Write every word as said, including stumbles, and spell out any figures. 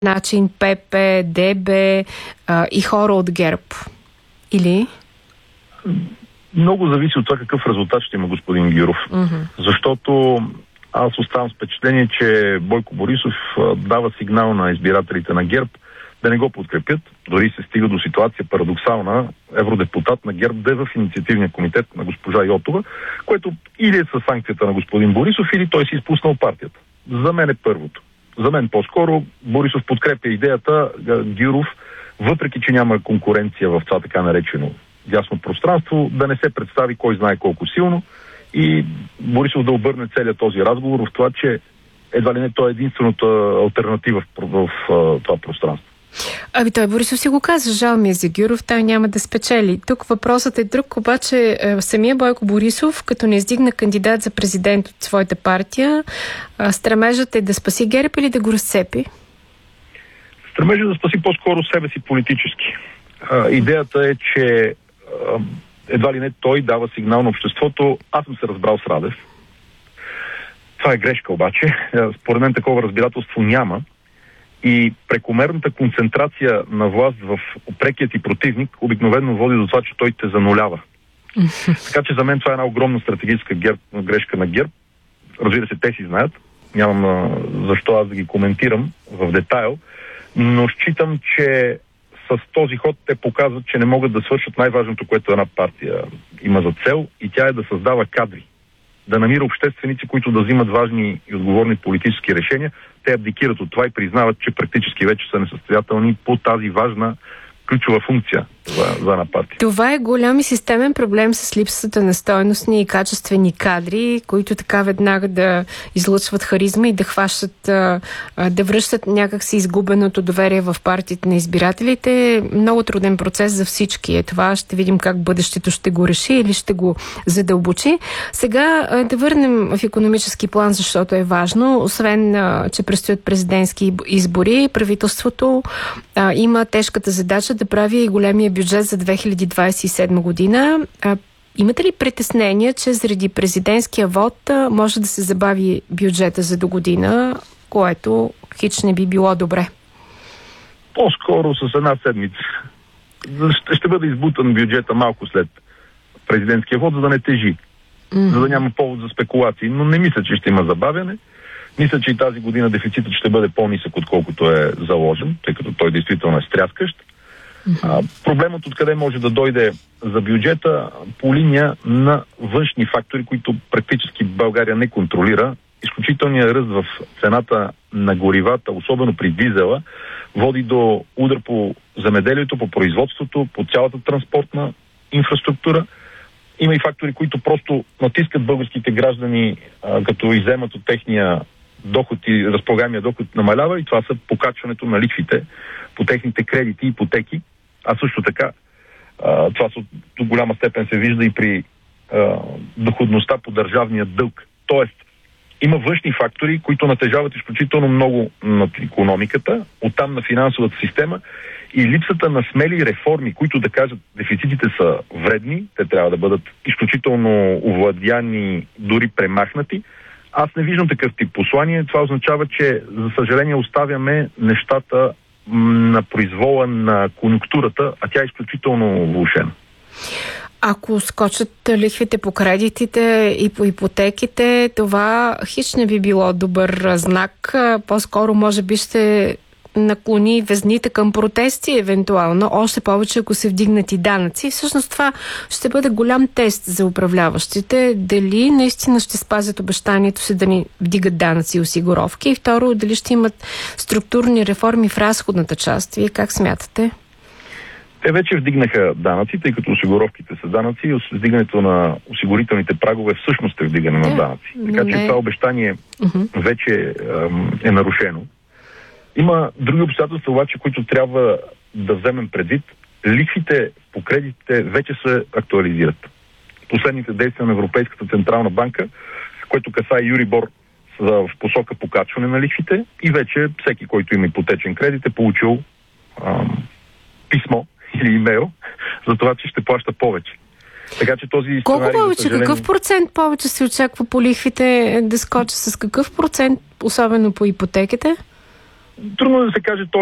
начин ПП, ДБ а, и хора от ГЕРБ? Или? Много зависи от това какъв резултат ще има господин Гюров. Uh-huh. Защото аз оставам с впечатление, че Бойко Борисов а, дава сигнал на избирателите на ГЕРБ да не го подкрепят. Дори се стига до ситуация парадоксална, евродепутат на ГЕРБ да е в инициативния комитет на госпожа Йотова, което или е със санкцията на господин Борисов, или той си изпуснал партията. За мен е първото. За мен по-скоро Борисов подкрепя идеята Гюров, въпреки че няма конкуренция в това така наречено дясно пространство, да не се представи кой знае колко силно и Борисов да обърне целият този разговор в това, че едва ли не той е единствената алтернатива в, в, в това пространство. Ами той Борисов си го каза, жал ми е за Гюров, той няма да спечели. Тук въпросът е друг, обаче самия Бойко Борисов, като не издигна кандидат за президент от своята партия, стремежът е да спаси ГЕРБ или да го разцепи? Стремежът да спаси по-скоро себе си политически. А, идеята е, че а, едва ли не той дава сигнал на обществото. Аз съм се разбрал с Радев. Това е грешка обаче. Според мен такова разбирателство няма. И прекомерната концентрация на власт в прекият и противник обикновено води до това, че той те занулява. Така че за мен това е една огромна стратегическа гер... грешка на ГЕРБ. Разбира се, те си знаят. Нямам а, защо аз да ги коментирам в детайл. Но считам, че с този ход те показват, че не могат да свършат най-важното, което една партия има за цел, и тя е да създава кадри. Да намира общественици, които да взимат важни и отговорни политически решения. Те абдикират от това и признават, че практически вече са несъстоятелни по тази важна ключова функция за, за една партия. Това е голям и системен проблем с липсата на стойностни и качествени кадри, които така веднага да излъчват харизма и да хващат, да връщат някакси изгубеното доверие в партиите на избирателите. Много труден процес за всички е това. Ще видим как бъдещето ще го реши или ще го задълбочи. Сега да върнем в икономически план, защото е важно. Освен, че предстоят президентски избори, правителството а, има тежката задача да прави и големия бюджет за две хиляди двадесет и седма година. А, имате ли притеснение, че заради президентския вод а, може да се забави бюджета за до година, което хич не би било добре? По-скоро с една седмица. Ще, ще бъде избутан бюджета малко след президентския вод, за да не тежи. Mm-hmm. За да няма повод за спекулации. Но не мисля, че ще има забавяне. Мисля, че и тази година дефицитът ще бъде по-нисък, отколкото е заложен, тъй като той действително е стряскащ. Mm-hmm. А, проблемът откъде може да дойде за бюджета по линия на външни фактори, които практически България не контролира. Изключителният ръст в цената на горивата, особено при дизела, води до удар по земеделието, по производството, по цялата транспортна инфраструктура. Има и фактори, които просто натискат българските граждани, а, като изземат от техния доход и разполагаемия доход намалява, и това са покачването на лихвите по техните кредити и ипотеки. А също така, а, това до голяма степен се вижда и при а, доходността по държавния дълг. Тоест, има външни фактори, които натежават изключително много над икономиката, оттам на финансовата система, и липсата на смели реформи, които да кажат дефицитите са вредни, те трябва да бъдат изключително овладяни, дори премахнати. Аз не виждам такъв тип послание. Това означава, че за съжаление оставяме нещата на произвола на конюнктурата, а тя е изключително влошена. Ако скочат лихвите по кредитите и по ипотеките, това хич не би било добър знак. По-скоро може би ще наклони везните към протести, евентуално, още повече ако се вдигнат и данъци. Всъщност това ще бъде голям тест за управляващите. Дали наистина ще спазят обещанието си да ни вдигат данъци и осигуровки, и второ, дали ще имат структурни реформи в разходната част. Вие как смятате? Те вече вдигнаха данъци, тъй като осигуровките са данъци, и вдигането на осигурителните прагове всъщност е вдигане на данъци. Така че това обещание uh-huh. вече е, е нарушено. Има други обстоятелства обаче, които трябва да вземем предвид. Лихвите по кредитите вече се актуализират. Последните действия на Европейската централна банка, което касае Юрибор, са в посока покачване на лихвите, и вече всеки, който има ипотечен кредит, е получил ам, писмо или имейл за това, че ще плаща повече. Така че този Колко сценарий, повече? съжаление... Какъв процент повече се очаква по лихвите да скочи? С какъв процент, особено по ипотеките? Трудно да се каже той